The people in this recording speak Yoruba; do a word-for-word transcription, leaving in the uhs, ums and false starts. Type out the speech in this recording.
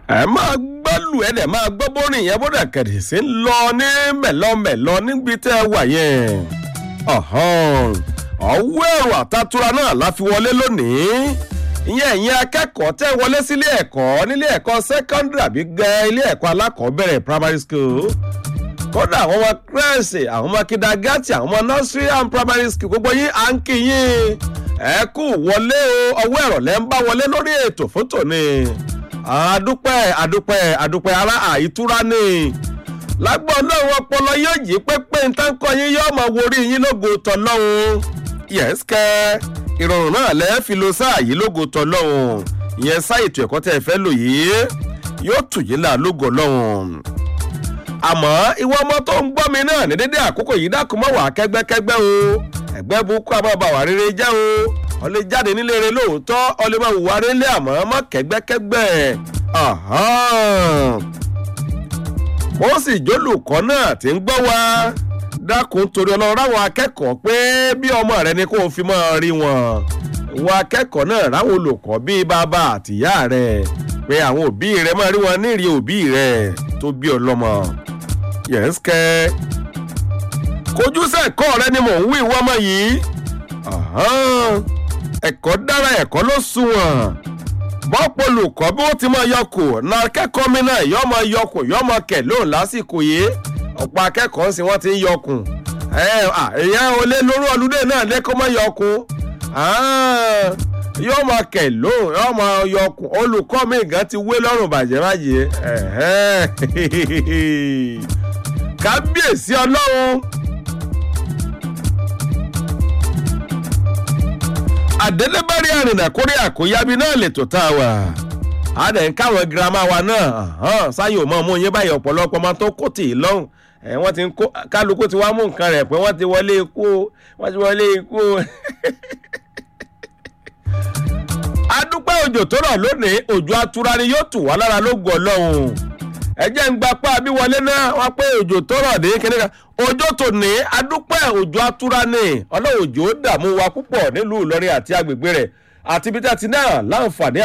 ẹ máa gbọ́lù ẹ̀ dẹ̀ máa gbọ́ bórin yẹn bó dẹ̀ kẹ̀dẹ̀ sí ń lọ ní mẹ̀lọ́mẹ̀lọ́ níbi tẹ́ ẹ wà yẹn. ọwọ́ ẹ̀rọ àtàtúrà náà la fi wọlé lónìí ìyẹn ìyẹn akẹ́kọ̀ọ́ tẹ́ wọlé sílé ẹ̀kọ́ nílé ẹ̀kọ́ sẹ́kọ́ndìrì àbí gẹ́ ilé ẹ̀kọ́ alákọ̀ọ́bẹ̀rẹ̀ primary school kódà àwọn ọmọ kírẹ́sì àwọn ọmọ kìdàgátì àwọn ọmọ nursery and primary school gbogbo yín à ń kí yín ẹ kú wọlé o ọwọ́ ẹ̀rọ lẹ́ ń bá wọlé lórí ètò fún tòní àdúpẹ́ àdúpẹ́ àdúpẹ́ ara àìtúrá ni lágbọ́n náà ọpọlọ yóò jí pépé ntánkọ yín yóò máa worí yín lógo tọ́lọ́hún yẹ́sìkẹ́ ìrọ̀rùn náà lẹ́ẹ̀ fi lo sáà yìí lógo tọ́lọ́hún ìyẹn sáà ètò ẹ̀kọ́ tẹ́ ẹ fẹ́ lò yìí yóò tù yín là lógo lọ́hún. àmọ́ ìwọ ọmọ tó ń gbọ́ mi náà ní dédé àkókò yìí dákun mọ́ wà kẹ́gbẹ́kẹ́gbẹ́ o ẹ̀gbẹ́ burúkú àbábà wà rere jẹ́ o ọ lè jáde nílé rẹ lóòótọ́ ọ lè máa wùwà rẹ lé àmọ́ mọ́ kẹ́gbẹ́kẹ́gbẹ́ ó sì jólùkọ́ náà tí ń gbọ́ wa dákun torí ọlọ́run ráwọn akẹ́kọ̀ọ́ pé bí ọmọ rẹ ni kò fi máa rí wọn ìwọ akẹ́kọ̀ọ́ náà ráwọn olùkọ́ bíi bàbá àtìyá rẹ pé àwọn òbí rẹ máa rí wọn nírìí òbí rẹ tó bí ọlọ́mọ yẹ́sìkẹ́ kojú sẹ́ẹ̀kọ́ rẹ ni mò ń wí wọ́mọ yìí ẹ̀kọ́ dára ẹ̀kọ́ ló sunwọ̀n bọ́pọ̀ olùkọ́ bí wọ́n ti máa yọkù náà akẹ́kọ̀ọ́ mi náà yọ́ máa yọkù yọ́ máa kẹ̀ lóhùn lásìkò yìí ọ̀pọ̀ akẹ́kọ̀ọ́ sì wọ́n ti ń yọkù ẹ̀yà olé lórí ọlúdé náà lẹ́kọ́ máa yọkù yọ́ máa kẹ̀ lóhùn yọ́ máa yọkù olùkọ́ mi gan ti wé lọ́rùn bàjẹ́ bàjẹ́ kábíyèsí ọlọ́run. àdélébárí àrìnà kórè àkóyábí náà lè tó tá a wà àdẹ̀ ń káwọn girama wa náà sáyò mọ́ mú yín báyìí ọ̀pọ̀lọpọ̀ máa tó kó tì í lọ́hùn ẹ̀ wọ́n ti ń kó kálukú ti wá mú nǹkan rẹ̀ pé wọ́n ti wọlé ikú wọ́n ti wọlé ikú. adúpẹ́ òjò tó rọ̀ lónìí òjò atura ni yóò tù wá lára lógo ọlọ́run ẹ jẹ́ ń gba pa bí wọlé náà wọ́n pé òjò tó rọ̀ dé kíní kan òjò tó ní adúpẹ́ òjò atura ní ọlọ́run òjò dààmú wa púpọ̀ nílùú Ìlọrin àti agbègbè rẹ̀ àti ibi tí a ti náà láǹfààní